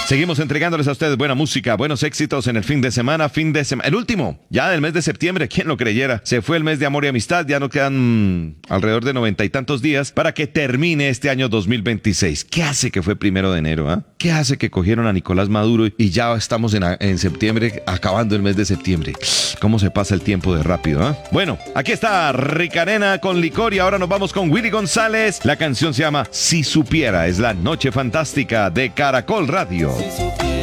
Seguimos entregándoles a ustedes buena música, buenos éxitos en el fin de semana, el último, ya del mes de septiembre, quien lo creyera. Se fue el mes de amor y amistad, ya nos quedan alrededor de 90 y tantos días para que termine este año 2026. ¿Qué hace que fue 1 de enero? ¿Qué hace que cogieron a Nicolás Maduro y ya estamos en septiembre, acabando el mes de septiembre? ¿Cómo se pasa el tiempo de rápido? Bueno, aquí está Ricanena con Licor y ahora nos vamos con Willy González. La canción se llama Si Supiera, es la noche fantástica de Caracol Radio.